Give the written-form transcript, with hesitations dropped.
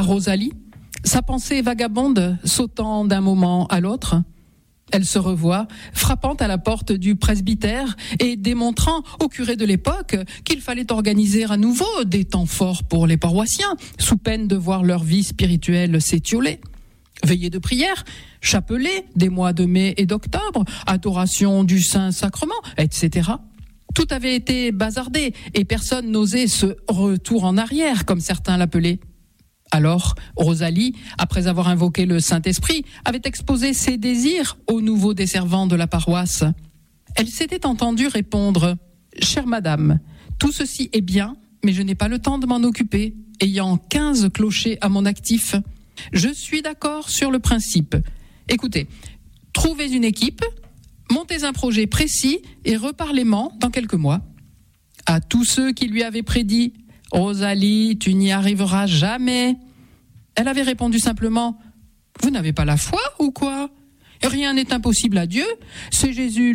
Rosalie, sa pensée vagabonde sautant d'un moment à l'autre. Elle se revoit, frappant à la porte du presbytère et démontrant au curé de l'époque qu'il fallait organiser à nouveau des temps forts pour les paroissiens, sous peine de voir leur vie spirituelle s'étioler. Veillée de prière, chapelet des mois de mai et d'octobre, adoration du Saint-Sacrement, etc. Tout avait été bazardé et personne n'osait ce retour en arrière, comme certains l'appelaient. Alors, Rosalie, après avoir invoqué le Saint-Esprit, avait exposé ses désirs aux nouveaux desservants de la paroisse. Elle s'était entendue répondre « Chère madame, tout ceci est bien, mais je n'ai pas le temps de m'en occuper, ayant 15 clochers à mon actif. Je suis d'accord sur le principe. Écoutez, trouvez une équipe, montez un projet précis et reparlez-m'en dans quelques mois. » À tous ceux qui lui avaient prédit « Rosalie, tu n'y arriveras jamais », elle avait répondu simplement « Vous n'avez pas la foi ou quoi ? Rien n'est impossible à Dieu, c'est Jésus